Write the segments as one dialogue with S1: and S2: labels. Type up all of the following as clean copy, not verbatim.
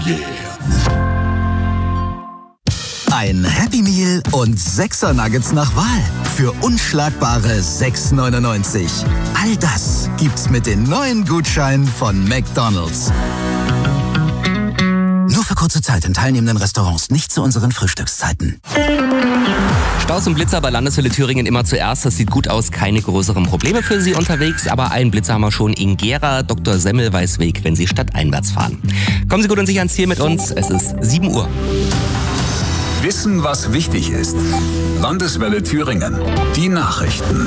S1: Ein Happy Meal und 6er Nuggets nach Wahl für unschlagbare 6,99. All das gibt's mit den neuen Gutscheinen von McDonald's. Nur für kurze Zeit in teilnehmenden Restaurants, nicht zu unseren Frühstückszeiten.
S2: Staus und Blitzer bei Landeshölle Thüringen immer zuerst. Das sieht gut aus, keine größeren Probleme für Sie unterwegs. Aber einen Blitzer haben wir schon in Gera. Dr. Semmel weiß Weg, wenn Sie stadteinwärts fahren. Kommen Sie gut und sicher ans Ziel mit uns. Es ist 7 Uhr.
S3: Wissen, was wichtig ist. Landeswelle Thüringen. Die Nachrichten.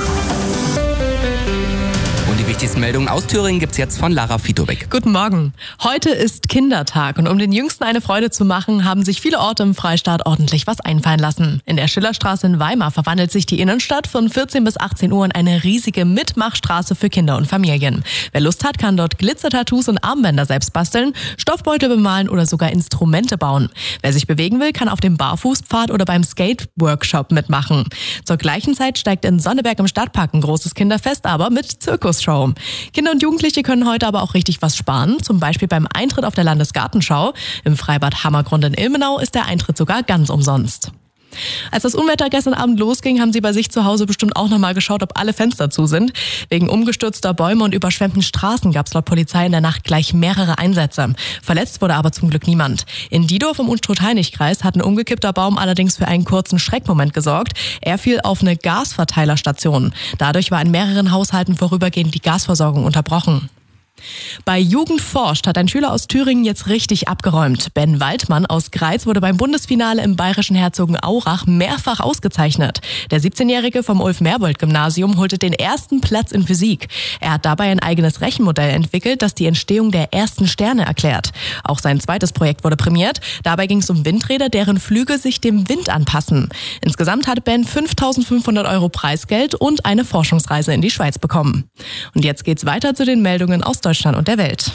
S2: Und die wichtigsten Meldungen aus Thüringen gibt's jetzt von Lara Fitowek.
S4: Guten Morgen. Heute ist Kindertag und um den Jüngsten eine Freude zu machen, haben sich viele Orte im Freistaat ordentlich was einfallen lassen. In der Schillerstraße in Weimar verwandelt sich die Innenstadt von 14 bis 18 Uhr in eine riesige Mitmachstraße für Kinder und Familien. Wer Lust hat, kann dort Glitzertattoos und Armbänder selbst basteln, Stoffbeutel bemalen oder sogar Instrumente bauen. Wer sich bewegen will, kann auf dem Barfußpfad oder beim Skate-Workshop mitmachen. Zur gleichen Zeit steigt in Sonneberg im Stadtpark ein großes Kinderfest, aber mit Zirkusshow. Kinder und Jugendliche können heute aber auch richtig was sparen, zum Beispiel beim Eintritt auf der Landesgartenschau. Im Freibad Hammergrund in Ilmenau ist der Eintritt sogar ganz umsonst. Als das Unwetter gestern Abend losging, haben Sie bei sich zu Hause bestimmt auch nochmal geschaut, ob alle Fenster zu sind. Wegen umgestürzter Bäume und überschwemmten Straßen gab es laut Polizei in der Nacht gleich mehrere Einsätze. Verletzt wurde aber zum Glück niemand. In Diedorf im Unstrut-Heinig-Kreis hat ein umgekippter Baum allerdings für einen kurzen Schreckmoment gesorgt. Er fiel auf eine Gasverteilerstation. Dadurch war in mehreren Haushalten vorübergehend die Gasversorgung unterbrochen. Bei Jugend forscht hat ein Schüler aus Thüringen jetzt richtig abgeräumt. Ben Waldmann aus Greiz wurde beim Bundesfinale im bayerischen Herzogenaurach mehrfach ausgezeichnet. Der 17-Jährige vom Ulf-Merbold-Gymnasium holte den ersten Platz in Physik. Er hat dabei ein eigenes Rechenmodell entwickelt, das die Entstehung der ersten Sterne erklärt. Auch sein zweites Projekt wurde prämiert. Dabei ging es um Windräder, deren Flügel sich dem Wind anpassen. Insgesamt hat Ben 5.500 € Preisgeld und eine Forschungsreise in die Schweiz bekommen. Und jetzt geht's weiter zu den Meldungen aus Deutschland und der Welt.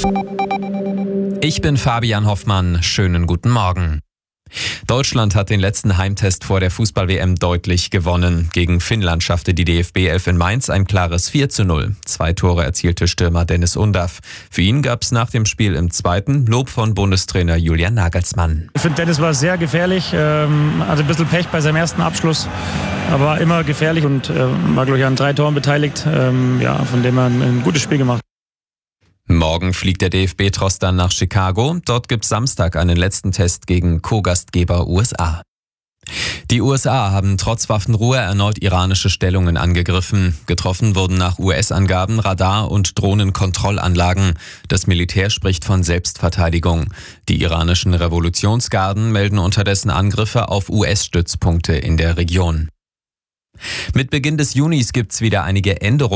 S5: Ich bin Fabian Hoffmann. Schönen guten Morgen. Deutschland hat den letzten Heimtest vor der Fußball-WM deutlich gewonnen. Gegen Finnland schaffte die DFB-Elf in Mainz ein klares 4:0. 2 Tore erzielte Stürmer Dennis Undaff. Für ihn gab es nach dem Spiel im zweiten Lob von Bundestrainer Julian Nagelsmann.
S6: Ich finde, Dennis war sehr gefährlich, hatte ein bisschen Pech bei seinem ersten Abschluss, aber immer gefährlich und war, glaube ich, an 3 Toren beteiligt. Von dem er ein gutes Spiel gemacht.
S5: Morgen fliegt der DFB-Tross dann nach Chicago. Dort gibt's Samstag einen letzten Test gegen Co-Gastgeber USA. Die USA haben trotz Waffenruhe erneut iranische Stellungen angegriffen. Getroffen wurden nach US-Angaben Radar- und Drohnenkontrollanlagen. Das Militär spricht von Selbstverteidigung. Die iranischen Revolutionsgarden melden unterdessen Angriffe auf US-Stützpunkte in der Region. Mit Beginn des Junis gibt's wieder einige Änderungen